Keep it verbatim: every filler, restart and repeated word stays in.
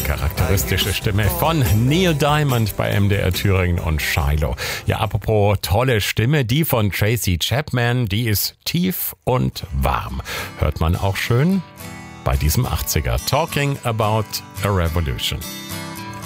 Charakteristische Stimme von Neil Diamond bei M D R Thüringen und Shiloh. Ja, apropos tolle Stimme, die von Tracy Chapman, die ist tief und warm. Hört man auch schön bei diesem achtziger. Talking About a Revolution.